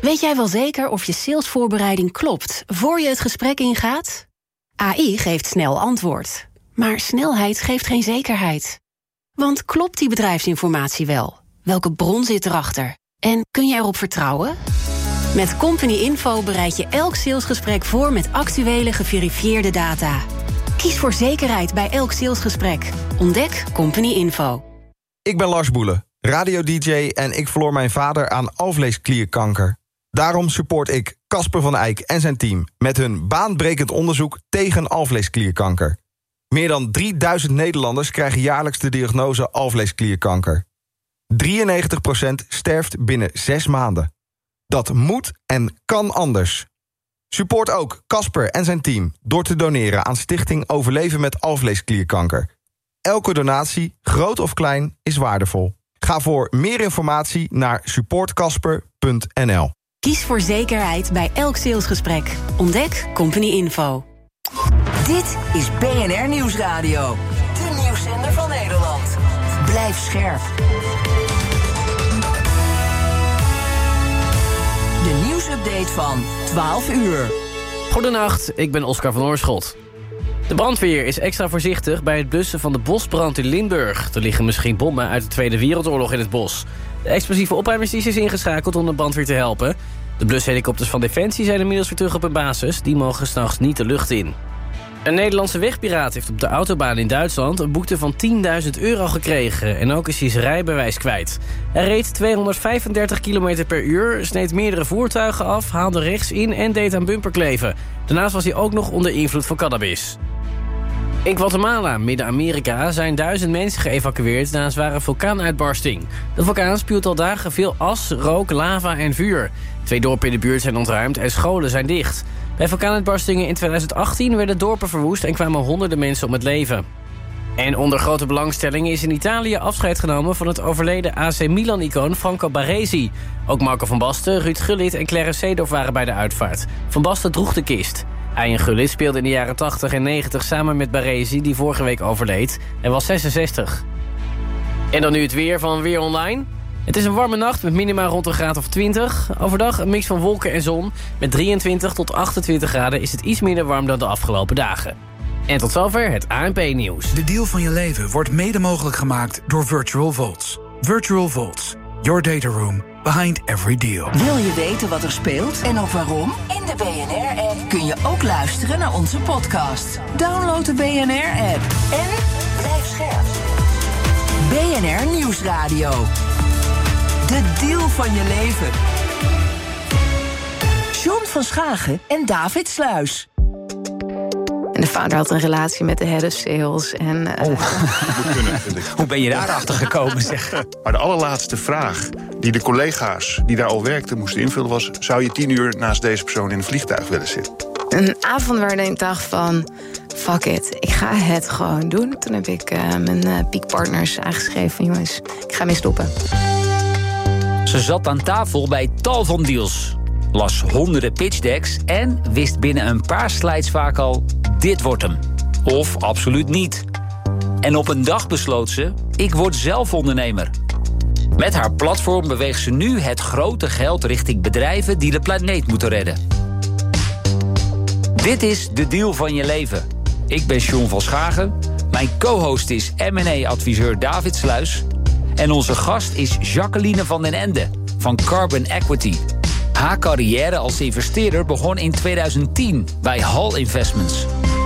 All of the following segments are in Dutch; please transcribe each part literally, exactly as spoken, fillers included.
Weet jij wel zeker of je salesvoorbereiding klopt voor je het gesprek ingaat? A I geeft snel antwoord. Maar snelheid geeft geen zekerheid. Want klopt die bedrijfsinformatie wel? Welke bron zit erachter? En kun je erop vertrouwen? Met Company Info bereid je elk salesgesprek voor met actuele geverifieerde data. Kies voor zekerheid bij elk salesgesprek. Ontdek Company Info. Ik ben Lars Boelen, radio-dj en ik verloor mijn vader aan alvleesklierkanker. Daarom support ik Casper van Eyck en zijn team met hun baanbrekend onderzoek tegen alvleesklierkanker. Meer dan drieduizend Nederlanders krijgen jaarlijks de diagnose alvleesklierkanker. drieënnegentig procent sterft binnen zes maanden. Dat moet en kan anders. Support ook Casper en zijn team door te doneren aan Stichting Overleven met alvleesklierkanker. Elke donatie, groot of klein, is waardevol. Ga voor meer informatie naar support casper punt n l. Kies voor zekerheid bij elk salesgesprek. Ontdek Company Info. Dit is B N R Nieuwsradio. De nieuwszender van Nederland. Blijf scherp. De nieuwsupdate van twaalf uur. Goedenacht, ik ben Oscar van Oorschot. De brandweer is extra voorzichtig bij het blussen van de bosbrand in Limburg. Er liggen misschien bommen uit de Tweede Wereldoorlog in het bos. De explosieve opruimingsdienst is ingeschakeld om de brandweer te helpen. De blushelikopters van Defensie zijn inmiddels weer terug op hun basis. Die mogen 's nachts niet de lucht in. Een Nederlandse wegpiraat heeft op de autobaan in Duitsland een boete van tienduizend euro gekregen. En ook is hij zijn rijbewijs kwijt. Hij reed tweehonderdvijfendertig kilometer per uur, sneed meerdere voertuigen af, haalde rechts in en deed aan bumperkleven. Daarnaast was hij ook nog onder invloed van cannabis. In Guatemala, Midden-Amerika, zijn duizend mensen geëvacueerd na een zware vulkaanuitbarsting. De vulkaan spuwt al dagen veel as, rook, lava en vuur. Twee dorpen in de buurt zijn ontruimd en scholen zijn dicht. Bij vulkaanuitbarstingen in tweeduizend achttien werden dorpen verwoest en kwamen honderden mensen om het leven. En onder grote belangstelling is in Italië afscheid genomen van het overleden A C Milan-icoon Franco Baresi. Ook Marco van Basten, Ruud Gullit en Clarence Seedorf waren bij de uitvaart. Van Basten droeg de kist. Arjen Gullit speelde in de jaren tachtig en negentig samen met Baresi, die vorige week overleed. Hij was zesenzestig. En dan nu het weer van Weer Online. Het is een warme nacht met minima rond een graad of twintig. Overdag een mix van wolken en zon. Met drieëntwintig tot achtentwintig graden is het iets minder warm dan de afgelopen dagen. En tot zover het A N P-nieuws. De deal van je leven wordt mede mogelijk gemaakt door Virtual Vaults. Virtual Vaults. Your data room behind every deal. Wil je weten wat er speelt en ook waarom? In de B N R-app kun je ook luisteren naar onze podcast. Download de B N R-app en blijf scherp. B N R Nieuwsradio. De deal van je leven. John van Schagen en David Sluis. En de vader had een relatie met de head of sales. En, uh... oh, moet kunnen, vind ik. Hoe ben je daarachter gekomen, zeg? Maar de allerlaatste vraag die de collega's die daar al werkten moesten invullen was: zou je tien uur naast deze persoon in een vliegtuig willen zitten? Een avond waarin ik dacht van, fuck it, ik ga het gewoon doen. Toen heb ik uh, mijn uh, peakpartners aangeschreven van, jongens, ik ga mee stoppen. Ze zat aan tafel bij tal van deals, las honderden pitchdecks en wist binnen een paar slides vaak al: dit wordt hem. Of absoluut niet. En op een dag besloot ze: ik word zelf ondernemer. Met haar platform beweegt ze nu het grote geld richting bedrijven die de planeet moeten redden. Dit is de deal van je leven. Ik ben John van Schagen. Mijn co-host is M en A-adviseur David Sluis. En onze gast is Jacqueline van den Ende van Carbon Equity. Haar carrière als investeerder begon in tweeduizend tien bij Hall Investments.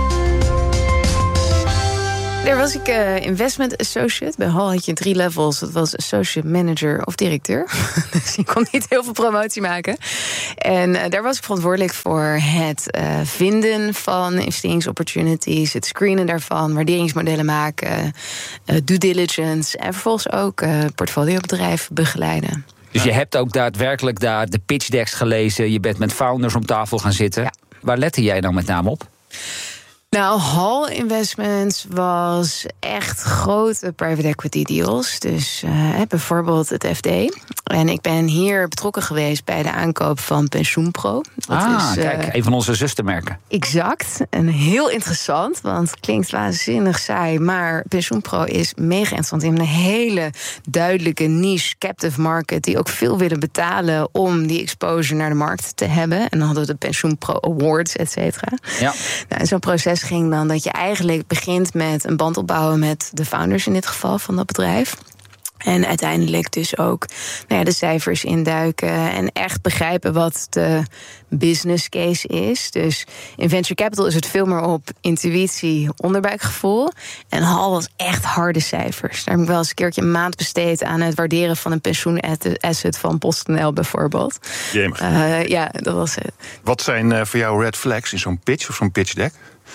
Daar was ik uh, investment associate. Bij Hall had je drie levels. Dat was associate manager of directeur. Dus je kon niet heel veel promotie maken. En uh, daar was ik verantwoordelijk voor het uh, vinden van investeringsopportunities, het screenen daarvan, waarderingsmodellen maken, uh, due diligence en vervolgens ook uh, portfoliobedrijven begeleiden. Dus je hebt ook daadwerkelijk daar de pitch decks gelezen. Je bent met founders om tafel gaan zitten. Ja. Waar lette jij dan met name op? Nou, Hall Investments was echt grote private equity deals. Dus uh, bijvoorbeeld het F D. En ik ben hier betrokken geweest bij de aankoop van PensioenPro. Dat ah, is, uh, kijk, een van onze zustermerken. Exact. En heel interessant, want het klinkt waanzinnig saai, maar PensioenPro is mega interessant. Die hebben een hele duidelijke niche captive market die ook veel willen betalen om die exposure naar de markt te hebben. En dan hadden we de PensioenPro Awards, et cetera. Ja. Nou, en zo'n proces ging dan dat je eigenlijk begint met een band opbouwen met de founders in dit geval van dat bedrijf. En uiteindelijk dus ook nou ja, de cijfers induiken en echt begrijpen wat de business case is. Dus in venture capital is het veel meer op intuïtie, onderbuikgevoel. En Hall was echt harde cijfers. Daar heb ik wel eens een keertje een maand besteed aan het waarderen van een pensioenasset van PostNL bijvoorbeeld. Uh, ja, dat was het. Wat zijn uh, voor jou red flags in zo'n pitch of zo'n pitch deck?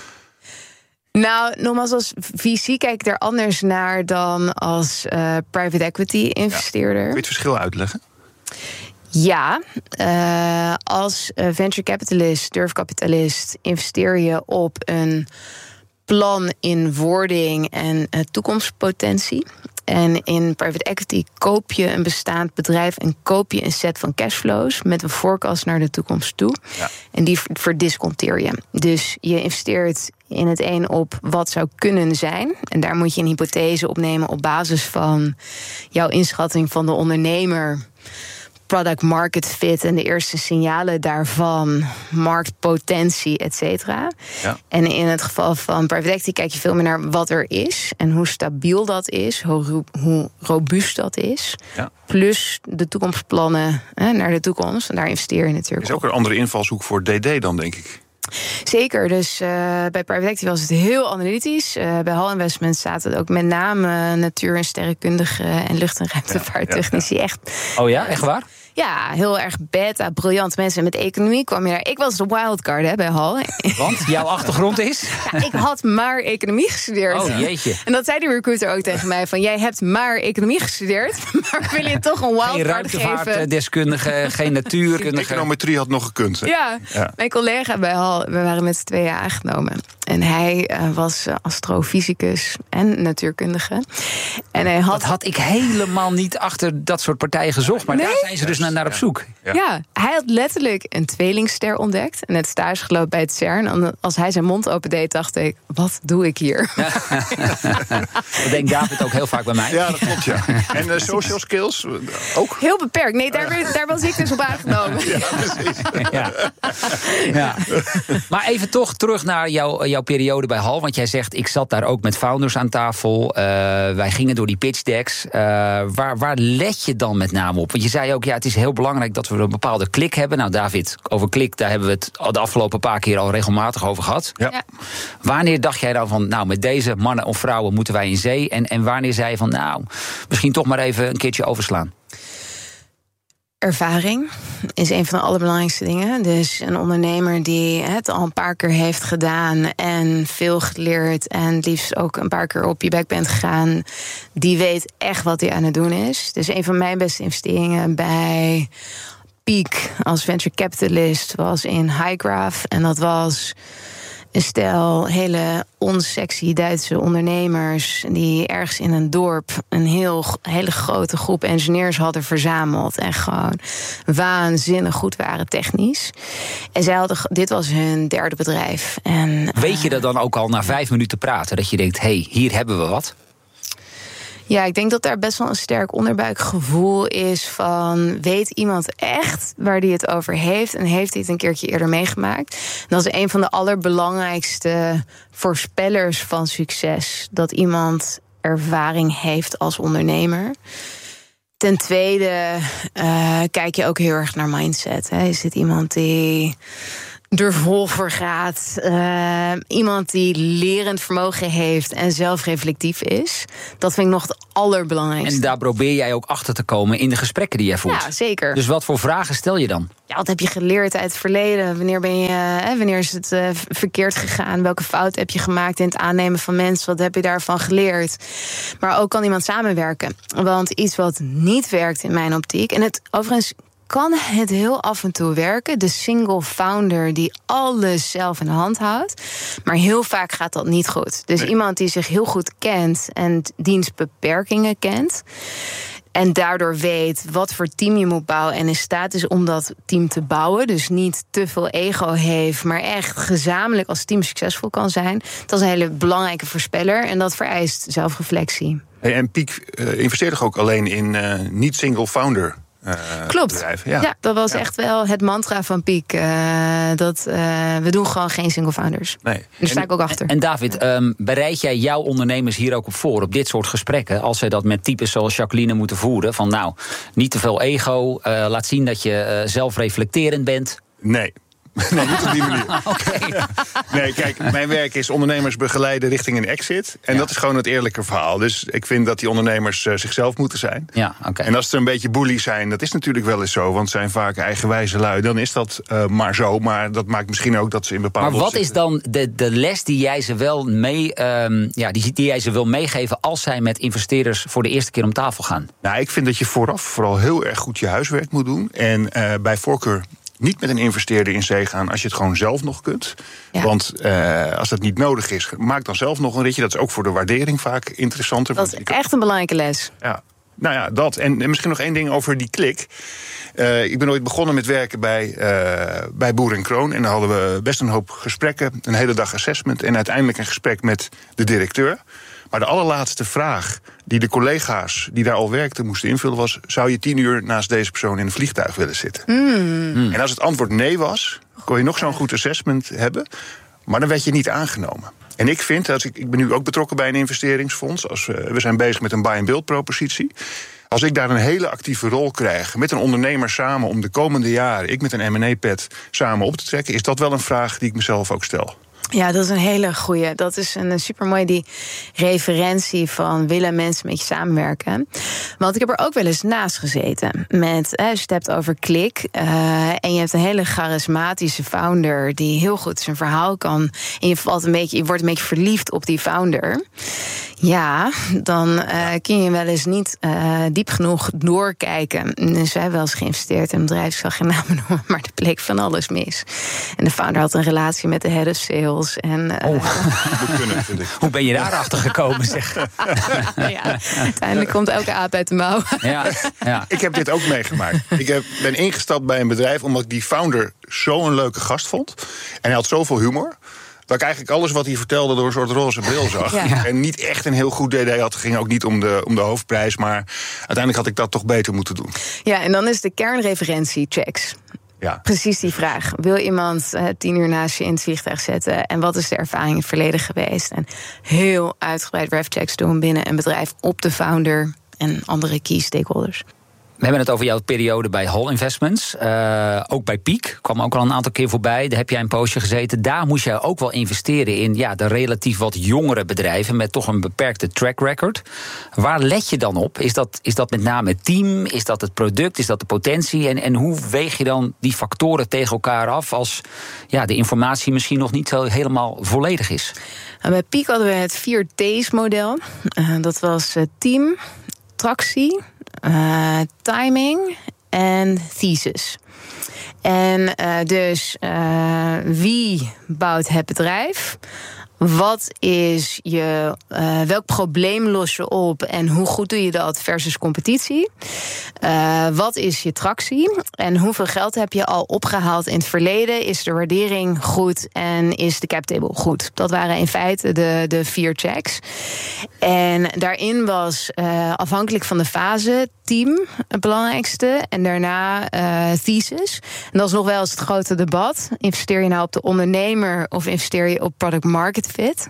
Nou, nogmaals, als V C kijk ik er anders naar dan als uh, private equity investeerder. Ja. Kun je het verschil uitleggen? Ja, uh, als uh, venture capitalist, durfkapitalist, investeer je op een plan in wording en uh, toekomstpotentie. En in private equity koop je een bestaand bedrijf en koop je een set van cashflows met een forecast naar de toekomst toe. Ja. En die verdisconteer je. Dus je investeert in het een op wat zou kunnen zijn. En daar moet je een hypothese opnemen op basis van jouw inschatting van de ondernemer, product market fit en de eerste signalen daarvan, marktpotentie, et cetera. Ja. En in het geval van private equity kijk je veel meer naar wat er is en hoe stabiel dat is, hoe, hoe robuust dat is. Ja. Plus de toekomstplannen hè, naar de toekomst. En daar investeer je natuurlijk. Er is ook een andere invalshoek voor D D dan, denk ik. Zeker, dus uh, bij private equity was het heel analytisch. Uh, bij Hall Investments zaten ook met name natuur- en sterrenkundige en lucht- en ruimtevaarttechnici. Ja, ja, ja. Echt. Oh ja, echt waar? Ja, heel erg beta, briljant mensen. Met economie kwam je daar. Ik was de wildcard hè, bij Hall. Want jouw achtergrond is? Ja, ik had maar economie gestudeerd. Oh, jeetje. En dat zei de recruiter ook tegen mij. Van, jij hebt maar economie gestudeerd, maar wil je toch een wildcard geven? Geen ruimtevaartdeskundige, geen natuurkundige. Econometrie had nog gekund. Hè? Ja, ja, mijn collega bij Hall, we waren met z'n tweeën aangenomen. En hij uh, was astrofysicus en natuurkundige. En hij had... Dat had ik helemaal niet achter dat soort partijen gezocht. Maar nee? Daar zijn ze dus naar, naar op zoek. Ja. ja, hij had letterlijk een tweelingster ontdekt. En het stage gelopen bij het CERN. En als hij zijn mond opendeed, dacht ik, wat doe ik hier? Ja. Dat denkt David ook heel vaak bij mij. Ja, dat klopt, ja. En uh, social skills ook? Heel beperkt. Nee, daar, daar was ik dus op aangenomen. Ja, precies. Ja. Ja. Maar even toch terug naar jouw, jouw periode bij Hall. Want jij zegt, ik zat daar ook met founders aan tafel. Uh, wij gingen door die pitch decks. Uh, waar, waar let je dan met name op? Want je zei ook, ja, het is heel belangrijk dat we een bepaalde klik hebben. Nou, David, over klik, daar hebben we het de afgelopen paar keer al regelmatig over gehad. Ja. Ja. Wanneer dacht jij dan van, nou, met deze mannen of vrouwen moeten wij in zee? En, en wanneer zei je van, nou, misschien toch maar even een keertje overslaan? Ervaring is een van de allerbelangrijkste dingen. Dus een ondernemer die het al een paar keer heeft gedaan en veel geleerd en het liefst ook een paar keer op je bek bent gegaan, die weet echt wat hij aan het doen is. Dus een van mijn beste investeringen bij Peak als venture capitalist was in Highgraph. En dat was een stel hele onsexy Duitse ondernemers die ergens in een dorp een heel, hele grote groep engineers hadden verzameld en gewoon waanzinnig goed waren technisch. En zij hadden, dit was hun derde bedrijf. En, weet je dat dan ook al na vijf minuten praten, dat je denkt, hé, hey, hier hebben we wat? Ja, ik denk dat daar best wel een sterk onderbuikgevoel is van, weet iemand echt waar die het over heeft en heeft hij het een keertje eerder meegemaakt? En dat is een van de allerbelangrijkste voorspellers van succes, dat iemand ervaring heeft als ondernemer. Ten tweede uh, kijk je ook heel erg naar mindset. Hè. Is dit iemand die er vol voor gaat? Uh, iemand die lerend vermogen heeft en zelfreflectief is. Dat vind ik nog het allerbelangrijkste. En daar probeer jij ook achter te komen in de gesprekken die jij voert. Ja, zeker. Dus wat voor vragen stel je dan? Ja, wat heb je geleerd uit het verleden? Wanneer, ben je, hè, wanneer is het uh, verkeerd gegaan? Welke fout heb je gemaakt in het aannemen van mensen? Wat heb je daarvan geleerd? Maar ook kan iemand samenwerken. Want iets wat niet werkt in mijn optiek, en het overigens kan het heel af en toe werken. De single founder die alles zelf in de hand houdt. Maar heel vaak gaat dat niet goed. Dus nee. iemand die zich heel goed kent en diens beperkingen kent. En daardoor weet wat voor team je moet bouwen en in staat is om dat team te bouwen. Dus niet te veel ego heeft, maar echt gezamenlijk als team succesvol kan zijn. Dat is een hele belangrijke voorspeller en dat vereist zelfreflectie. Hey, en Peak uh, investeert toch ook alleen in uh, niet-single founder uh, Klopt. bedrijven? Ja. ja, dat was ja. echt wel het mantra van Peak. Uh, dat uh, we doen gewoon geen single founders. Nee. Daar sta ik ook achter. En, en David, um, bereid jij jouw ondernemers hier ook op voor, op dit soort gesprekken, als zij dat met types zoals Jacqueline moeten voeren? Van nou, niet te veel ego, uh, laat zien dat je uh, zelfreflecterend bent. Nee. Nee, niet op die manier. Okay. Nee, kijk, mijn werk is ondernemers begeleiden richting een exit. En ja. dat is gewoon het eerlijke verhaal. Dus ik vind dat die ondernemers uh, zichzelf moeten zijn. Ja, okay. En als ze een beetje bully zijn, dat is natuurlijk wel eens zo. Want ze zijn vaak eigenwijze lui. Dan is dat uh, maar zo. Maar dat maakt misschien ook dat ze in bepaalde... Maar wat is dan de, de les die jij ze wel mee, um, ja, die, die jij ze wil meegeven als zij met investeerders voor de eerste keer om tafel gaan? Nou, ik vind dat je vooraf vooral heel erg goed je huiswerk moet doen. En uh, bij voorkeur niet met een investeerder in zee gaan als je het gewoon zelf nog kunt. Ja. Want uh, als dat niet nodig is, maak dan zelf nog een ritje. Dat is ook voor de waardering vaak interessanter. Dat is echt een belangrijke les. Ja, nou ja, dat. En, en misschien nog één ding over die klik. Uh, ik ben ooit begonnen met werken bij, uh, bij Boer en Kroon. En dan hadden we best een hoop gesprekken. Een hele dag assessment. En uiteindelijk een gesprek met de directeur. Maar de allerlaatste vraag die de collega's die daar al werkten moesten invullen was: zou je tien uur naast deze persoon in een vliegtuig willen zitten? Mm. En als het antwoord nee was, kon je nog zo'n goed assessment hebben, maar dan werd je niet aangenomen. En ik vind, als ik, ik ben nu ook betrokken bij een investeringsfonds. Als we, we zijn bezig met een buy-and-build propositie. Als ik daar een hele actieve rol krijg met een ondernemer samen om de komende jaren, ik met een M en A-pad samen op te trekken, is dat wel een vraag die ik mezelf ook stel. Ja, dat is een hele goeie. Dat is een supermooi die referentie van willen mensen met je samenwerken. Want ik heb er ook wel eens naast gezeten. Met, als je het hebt over klik. Uh, en je hebt een hele charismatische founder die heel goed zijn verhaal kan. En je, valt een beetje, je wordt een beetje verliefd op die founder. Ja, dan uh, kun je wel eens niet uh, diep genoeg doorkijken. Dus wij hebben wel eens geïnvesteerd in een bedrijf, ik zal geen namen noemen, maar er bleek van alles mis. En de founder had een relatie met de head of sales. En, uh, oh. kunnen, vind ik. Hoe ben je daarachter gekomen, zeg? Ja, uiteindelijk komt elke aap uit de mouw. Ja, ja. Ik heb dit ook meegemaakt. Ik heb, ben ingestapt bij een bedrijf omdat ik die founder zo'n leuke gast vond. En hij had zoveel humor dat ik eigenlijk alles wat hij vertelde door een soort roze bril zag. Ja. En niet echt een heel goed D D had. Het ging ook niet om de, om de hoofdprijs. Maar uiteindelijk had ik dat toch beter moeten doen. Ja, en dan is de kernreferentie checks. Ja. Precies die vraag. Wil iemand uh, tien uur naast je in het vliegtuig zetten? En wat is de ervaring in het verleden geweest? En heel uitgebreid refchecks doen binnen een bedrijf op de founder en andere key stakeholders. We hebben het over jouw periode bij Hall Investments. Uh, ook bij Peak, kwam ook al een aantal keer voorbij. Daar heb jij een poosje gezeten. Daar moest jij ook wel investeren in ja, de relatief wat jongere bedrijven met toch een beperkte track record. Waar let je dan op? Is dat, is dat met name het team? Is dat het product? Is dat de potentie? En, en hoe weeg je dan die factoren tegen elkaar af als ja, de informatie misschien nog niet zo helemaal volledig is? Nou, bij Peak hadden we het vier T's-model. Uh, dat was uh, team, tractie, Uh, timing en thesis. En uh, dus uh, wie bouwt het bedrijf? Wat is je, uh, welk probleem los je op en hoe goed doe je dat versus competitie? Uh, wat is je tractie en hoeveel geld heb je al opgehaald in het verleden? Is de waardering goed en is de cap table goed? Dat waren in feite de, de vier checks. En daarin was uh, afhankelijk van de fase team het belangrijkste en daarna uh, thesis. En dat is nog wel eens het grote debat. Investeer je nou op de ondernemer of investeer je op product market fit?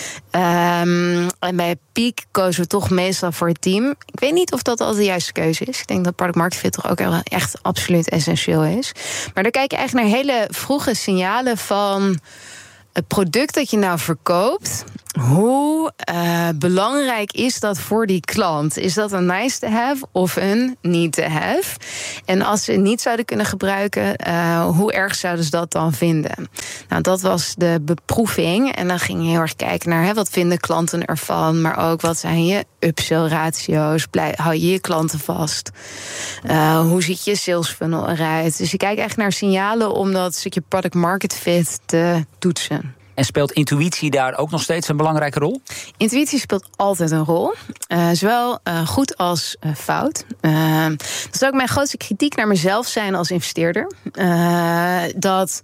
Um, en bij Peak kozen we toch meestal voor het team. Ik weet niet of dat altijd de juiste keuze is. Ik denk dat product market fit toch ook echt absoluut essentieel is. Maar dan kijk je eigenlijk naar hele vroege signalen van het product dat je nou verkoopt. Hoe uh, belangrijk is dat voor die klant? Is dat een nice to have of een need to have? En als ze het niet zouden kunnen gebruiken, uh, hoe erg zouden ze dat dan vinden? Nou, dat was de beproeving. En dan ging je heel erg kijken naar hè, wat vinden klanten ervan, maar ook wat zijn je upsell ratio's? Blij, hou je je klanten vast? Uh, hoe ziet je sales funnel eruit? Dus je kijkt echt naar signalen om dat stukje product market fit te toetsen. En speelt intuïtie daar ook nog steeds een belangrijke rol? Intuïtie speelt altijd een rol. Uh, zowel uh, goed als uh, fout. Uh, dat zou ook mijn grootste kritiek naar mezelf zijn als investeerder. Uh, dat...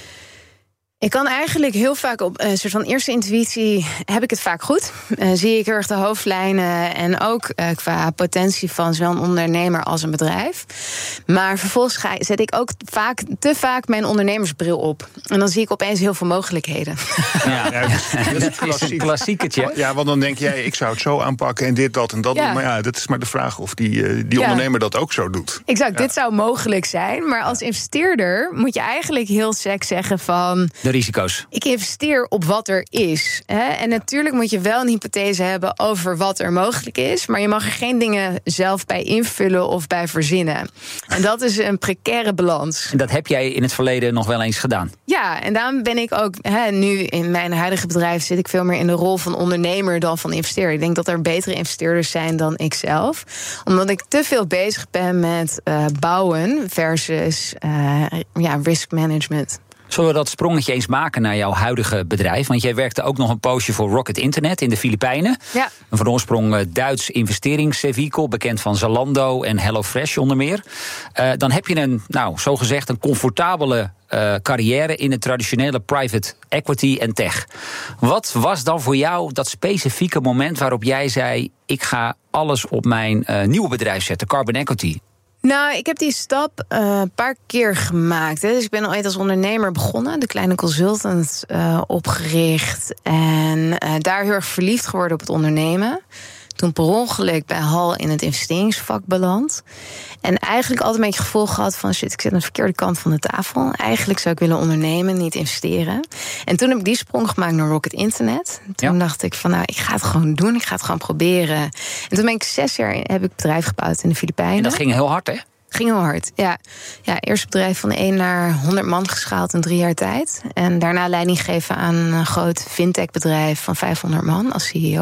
Ik kan eigenlijk heel vaak op een soort van eerste intuïtie heb ik het vaak goed. Uh, zie ik heel erg de hoofdlijnen en ook uh, qua potentie van zowel een ondernemer als een bedrijf. Maar vervolgens ga, zet ik ook vaak, te vaak mijn ondernemersbril op. En dan zie ik opeens heel veel mogelijkheden. Ja, ja, dat is klassiek. een klassieketje. Ja, want dan denk jij, ik zou het zo aanpakken en dit, dat en dat ja. doen. Maar ja, dat is maar de vraag of die, uh, die ja. ondernemer dat ook zo doet. Exact, ja. dit zou mogelijk zijn. Maar als investeerder moet je eigenlijk heel sec zeggen van... De risico's. Ik investeer op wat er is. Hè? En natuurlijk moet je wel een hypothese hebben over wat er mogelijk is. Maar je mag er geen dingen zelf bij invullen of bij verzinnen. En dat is een precaire balans. En dat heb jij in het verleden nog wel eens gedaan? Ja, en daarom ben ik ook... Hè, nu in mijn huidige bedrijf zit ik veel meer in de rol van ondernemer dan van investeerder. Ik denk dat er betere investeerders zijn dan ikzelf. Omdat ik te veel bezig ben met uh, bouwen versus uh, ja, risk management. Zullen we dat sprongetje eens maken naar jouw huidige bedrijf? Want jij werkte ook nog een poosje voor Rocket Internet in de Filipijnen. Ja. Een van oorsprong Duits investeringsvehikel, bekend van Zalando en HelloFresh onder meer. Uh, dan heb je een, nou, zogezegd een comfortabele uh, carrière in het traditionele private equity en tech. Wat was dan voor jou dat specifieke moment waarop jij zei, ik ga alles op mijn uh, nieuwe bedrijf zetten, Carbon Equity? Nou, ik heb die stap een uh, paar keer gemaakt. Hè. Dus ik ben ooit als ondernemer begonnen, de kleine consultant uh, opgericht. En uh, daar heel erg verliefd geworden op het ondernemen. Toen per ongeluk bij Hal in het investeringsvak beland. En eigenlijk altijd een beetje het gevoel gehad van shit, ik zit aan de verkeerde kant van de tafel. Eigenlijk zou ik willen ondernemen, niet investeren. En toen heb ik die sprong gemaakt naar Rocket Internet. Toen ja. dacht ik van nou, ik ga het gewoon doen, ik ga het gewoon proberen. En toen ben ik zes jaar heb ik een bedrijf gebouwd in de Filipijnen. En dat ging heel hard, hè? Ging heel hard, ja. Ja, eerst bedrijf van één naar honderd man geschaald in drie jaar tijd. En daarna leiding gegeven aan een groot fintech-bedrijf van vijfhonderd man als C E O.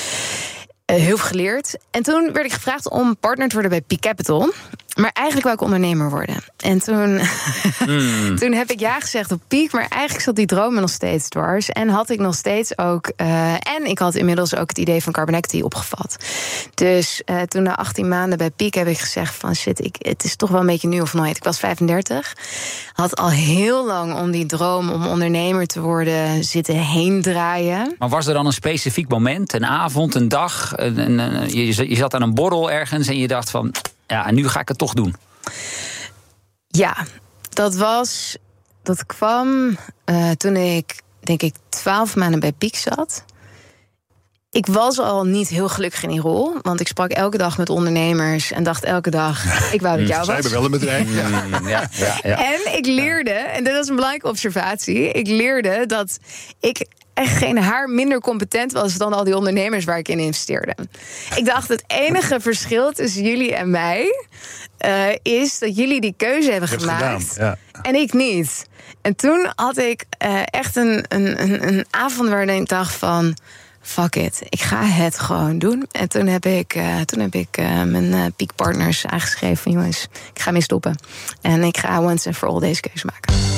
Uh, heel veel geleerd. En toen werd ik gevraagd om partner te worden bij Peak Capital. Maar eigenlijk wou ik ondernemer worden. En toen, mm. toen heb ik ja gezegd op Peak. Maar eigenlijk zat die droom me nog steeds dwars. En had ik nog steeds ook... Uh, en ik had inmiddels ook het idee van Carbon Equity opgevat. Dus uh, toen na achttien maanden bij Peak heb ik gezegd van shit, ik, het is toch wel een beetje nu of nooit. Ik was vijfendertig. Had al heel lang om die droom om ondernemer te worden zitten heen draaien. Maar was er dan een specifiek moment, een avond, een dag? Een, een, je, je zat aan een borrel ergens en je dacht van... Ja, en nu ga ik het toch doen. Ja, dat was... Dat kwam uh, toen ik, denk ik, twaalf maanden bij Peak zat. Ik was al niet heel gelukkig in die rol. Want ik sprak elke dag met ondernemers en dacht elke dag, ik wou dat jou was. Zij hebben wel een bedrijf. Ja. Ja, ja, ja. En ik leerde, en dat is een belangrijke observatie... ik leerde dat ik echt geen haar minder competent was dan al die ondernemers waar ik in investeerde. Ik dacht, het enige verschil tussen jullie en mij uh, is dat jullie die keuze hebben gemaakt gedaan, ja. en ik niet. En toen had ik uh, echt een, een, een, een avond waarin ik dacht van... fuck it, ik ga het gewoon doen. En toen heb ik, uh, toen heb ik uh, mijn uh, Peak Partners aangeschreven van jongens, ik ga mee stoppen. En ik ga once and for all deze keuze maken.